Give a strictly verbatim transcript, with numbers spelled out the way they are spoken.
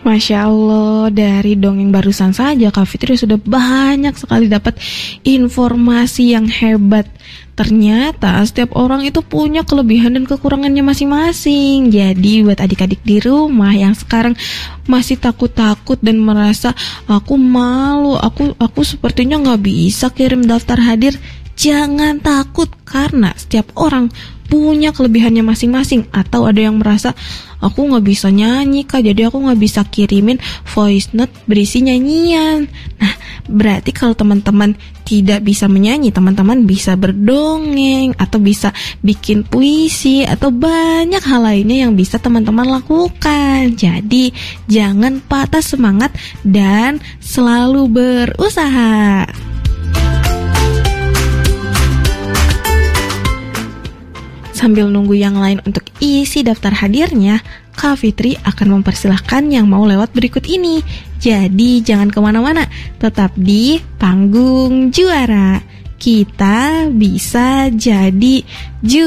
Masya Allah, dari dongeng barusan saja Kak Fitri sudah banyak sekali dapat informasi yang hebat. Ternyata setiap orang itu punya kelebihan dan kekurangannya masing-masing. Jadi buat adik-adik di rumah yang sekarang masih takut-takut dan merasa aku malu, aku aku sepertinya nggak bisa kirim daftar hadir, jangan takut karena setiap orang punya kelebihannya masing-masing. Atau ada yang merasa aku nggak bisa nyanyi Kak, jadi aku nggak bisa kirimin voice note berisi nyanyian. Nah, berarti kalau teman-teman tidak bisa menyanyi, teman-teman bisa berdongeng atau bisa bikin puisi atau banyak hal lainnya yang bisa teman-teman lakukan. Jadi jangan patah semangat dan selalu berusaha. Sambil nunggu yang lain untuk isi daftar hadirnya, Kak Fitri akan mempersilahkan yang mau lewat berikut ini. Jadi jangan kemana-mana, tetap di Panggung Juara. Kita bisa jadi juara.